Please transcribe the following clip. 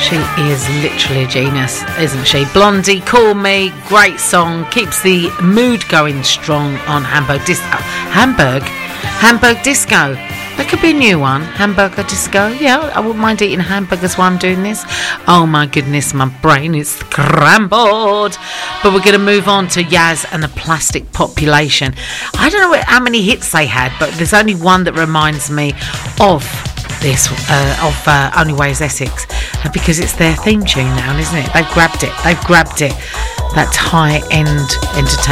She is literally a genius, isn't she? Blondie, Call Me, great song, keeps the mood going strong on Hamburg Disco. Hamburg Disco. That could be a new one. Hamburger Disco. Yeah, I wouldn't mind eating hamburgers while I'm doing this. Oh my goodness, my brain is scrambled. But we're going to move on to Yaz and the Plastic Population. I don't know how many hits they had, but there's only one that reminds me of this, Only Way is Essex, because it's their theme tune now, isn't it? They've grabbed it. That high-end entertainment